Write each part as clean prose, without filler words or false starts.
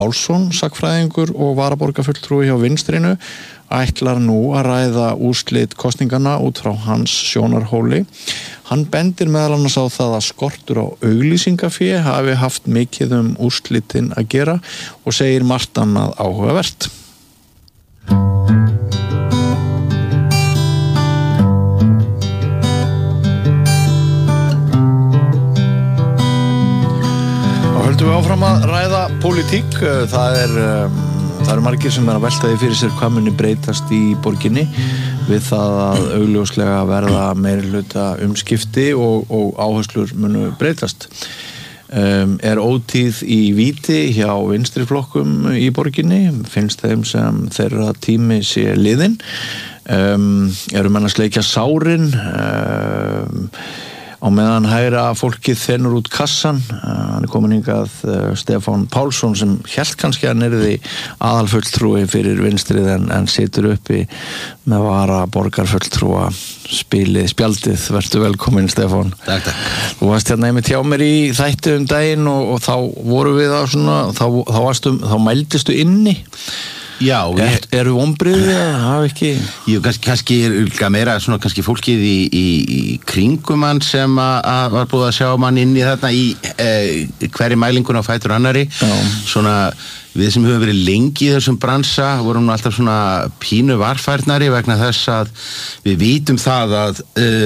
Pálsson, sagnfræðingur og varaborgarfulltrúi hjá Vinstrinu, ætlar nú að ræða úrslit kosninganna út frá hans sjónarhóli. Hann bendir meðal annars á það að skortur á auglýsingafé hafi haft mikið úrslitin að gera og segir margt annað áhugavert. Höldum við áfram að ræða pólitík. Það eru margir sem að velta því fyrir sér hvað muni breytast í borginni við það að augljóslega verða meirihluta umskipti og áherslur munu breytast. Ótíð í víti hjá vinstriflokkum í borginni? Finnst þeim sem þeirra tími sé liðinn? Eru menn að sleikja sárin? Á meðan hægra fólkið þennur út kassan, hann komin hingað Stefán Pálsson sem hélt kannski að hann yrði aðalfulltrúi fyrir vinstrið en situr uppi með vara borgarfulltrúa spjaldið. Vertu velkomin, Stefán. Takk. Þú varst hérna einmitt hjá mér í þætti daginn og þá voru við á svona, þá mældistu inni. Já, eru vonbrigði að hafa ekki? Jú, kannski meira svona kannski fólkið í kringum hann sem að var búið að sjá mann inn í þarna í hverri mælingun á fætur annari. Já. Svona við sem höfum verið lengi í þessum bransa vorum nú alltaf svona pínu varfærnari vegna þess að við vitum það að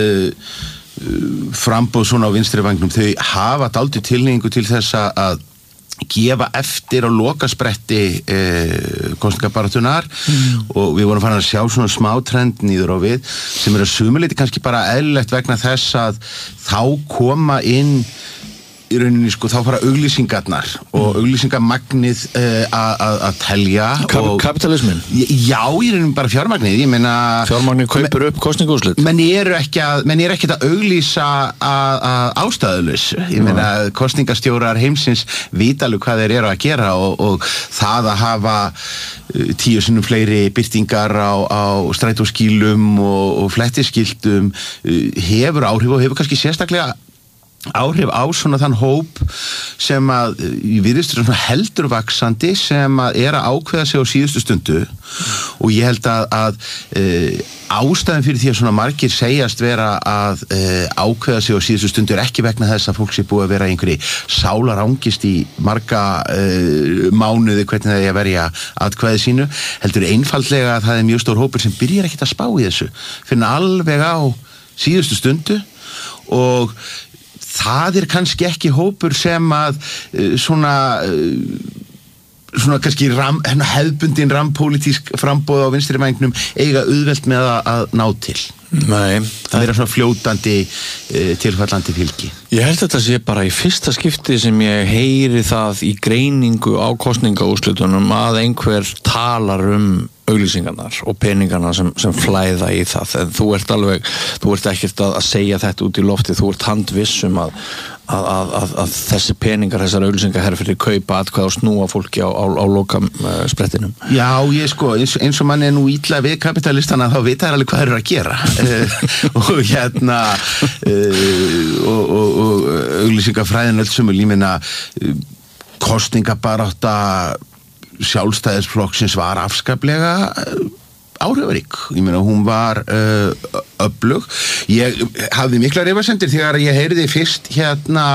framboð svona á vinstri vangnum, þau hafa dálítið tilhneigingu til þess að gefa eftir á lokaspretti kosningabaráttunar og við vorum farin að sjá svona smá trend niður á við sem að sumuleyti kannski bara eðlilegt vegna þess að þá koma inn í rauninni þá fara auglýsingarnar og auglýsingamagnið að telja kapitalismin? Já, í rauninni bara fjármagnið, ég meina fjármagnið kaupir upp kosningaúrslit. Menn eru ekki að auglýsa að ástæðulaus, ég meina kosningastjórar heimsins vita alveg hvað þeir eru að gera og það að hafa 10 sinnum fleiri birtingar á strætóskýlum og flettiskiltum hefur áhrif og hefur kannski sérstaklega áhrif á svona þann hóp sem að virðist svona heldurvaxandi sem að ákveða sig á síðustu stundu og ég held að ástæðan fyrir því að svona margir segjast vera að ákveða sig á síðustu stundu ekki vegna þess að fólk sé búið að vera einhverji sálarangist í marga mánuði hvernig það að verja atkvæði sínu, heldur einfaldlega að það mjög stór hópur sem byrjar ekkert að spá í þessu finna alveg á síðustu stundu og það kannski ekki hópur sem að svona kannski hefðbundin rampólitísk framboð á vinstri vængnum eiga auðvelt með að ná til. Nei, það svona fljótandi tilfallandi fylgi. Ég held að þetta sé bara í fyrsta skipti sem ég heyri það í greiningu á kosningaúrslitunum að einhver talar auglýsingarnar og peningarna sem flæða í það. En þú ert ekkert að segja þetta út í lofti, þú ert handviss að þessi peningar, þessar auglýsingar herr fyrir kaupa atkvæði og snúa fólki á loka sprettinum. Já, ég eins og mann nú illa við kapitalistana þá vita alveg hvað þeir eru að gera og hérna og auglýsingafræðin öll sem límina kosningabarátta Sjálfstæðisflokksins var afskaplega áhrifarík. Ég meina, hún var öflug. Ég hafði miklar efasemdir þegar ég heyrði fyrst hérna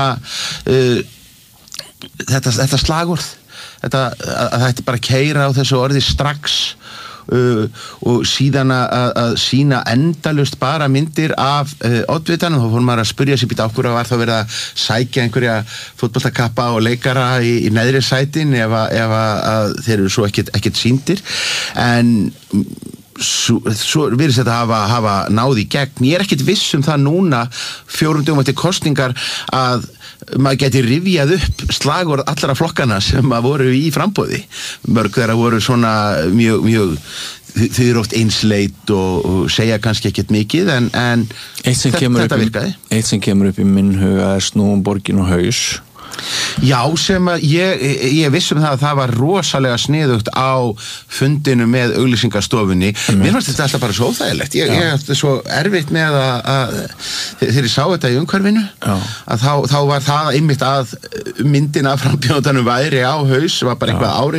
þetta slagorð að þetta bara keyra á þessu orði strax og síðan að sína endalaust bara myndir af oddvitanum, þá fór maður að spyrja sig býta okkur að var þá verið að sækja einhverja fótboltakappa og leikara í neðri sætin ef að þeir eru svo ekkert sýndir en svo virðist þetta hafa náð í gegn. Ég ekkert viss það núna 4 dögum eftir kosningar að maður geti rifjað upp slagorð allra flokkana sem að voru í framboði. Mörg þeirra voru svona mjög þau eru oft einsleit og segja kannski ekkert mikið en þetta virkaði. Eitt sem kemur upp í minn huga snúum borgin og haus Já, sem að ég vissum það að það var rosalega sniðugt á fundinu með auglýsingastofunni. Mér fannst þetta alltaf bara svo óþægilegt. Ég ætti svo erfitt með að þegar ég sá þetta í umhverfinu, að þá var það einmitt að myndin af frambjóðanum væri á haus, var bara eitthvað